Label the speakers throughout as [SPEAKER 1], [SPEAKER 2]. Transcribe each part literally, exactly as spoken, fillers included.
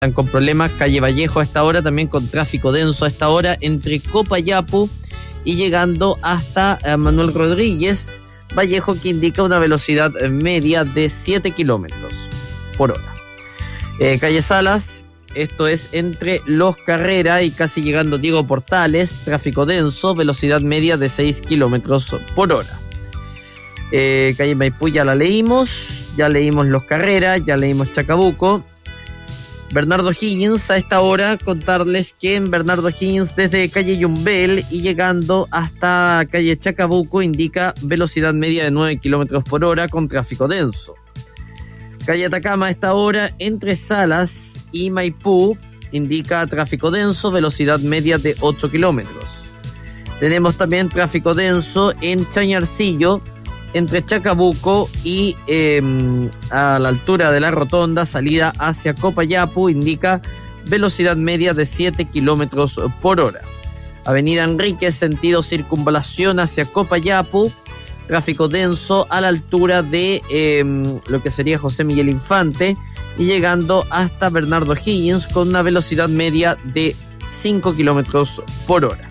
[SPEAKER 1] están con problemas. Calle Vallejo a esta hora también con tráfico denso a esta hora entre Copayapu y llegando hasta eh, Manuel Rodríguez Vallejo, que indica una velocidad media de siete kilómetros por hora. Eh, calle Salas, esto es entre Los Carrera y casi llegando Diego Portales, tráfico denso, velocidad media de seis kilómetros por hora. Eh, calle Maipú ya la leímos, ya leímos Los Carrera, ya leímos Chacabuco. Bernardo Higgins, a esta hora contarles que en Bernardo Higgins desde calle Yumbel y llegando hasta calle Chacabuco indica velocidad media de nueve kilómetros por hora con tráfico denso. Calle Atacama a esta hora entre Salas y Maipú indica tráfico denso, velocidad media de ocho kilómetros. Tenemos también tráfico denso en Chañarcillo entre Chacabuco y eh, a la altura de la rotonda, salida hacia Copayapu, indica velocidad media de siete kilómetros por hora. Avenida Enríquez, sentido circunvalación hacia Copayapu, tráfico denso a la altura de eh, lo que sería José Miguel Infante y llegando hasta Bernardo Higgins con una velocidad media de cinco kilómetros por hora.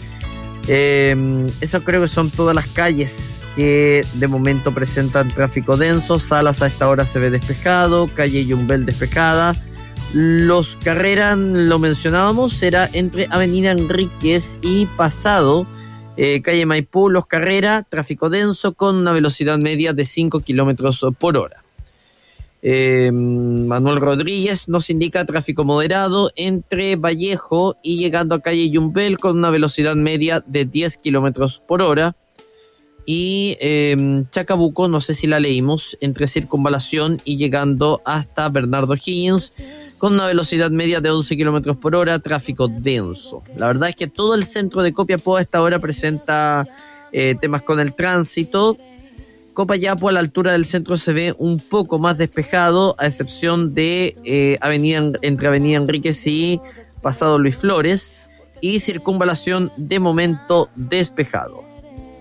[SPEAKER 1] Eh, eso creo que son todas las calles que de momento presentan tráfico denso. Salas a esta hora se ve despejado, calle Yumbel despejada. Los Carreras, lo mencionábamos, era entre Avenida Enríquez y pasado eh, calle Maipú, Los Carreras, tráfico denso con una velocidad media de cinco kilómetros por hora. Eh, Manuel Rodríguez nos indica tráfico moderado entre Vallejo y llegando a calle Yumbel con una velocidad media de diez kilómetros por hora. Y eh, Chacabuco, no sé si la leímos, entre Circunvalación y llegando hasta Bernardo Higgins con una velocidad media de once kilómetros por hora, tráfico denso. La verdad es que todo el centro de Copiapó a esta hora presenta eh, temas con el tránsito. Copayapo a la altura del centro se ve un poco más despejado, a excepción de eh, avenida entre Avenida Enríquez y pasado Luis Flores, y Circunvalación de momento despejado.